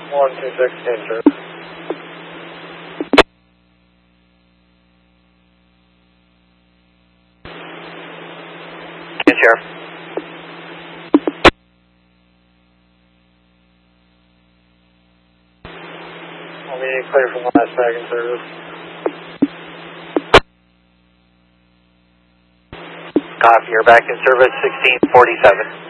126 danger. Sheriff. I'll be clear from the last bag in service. Copy, you're back in service 1647.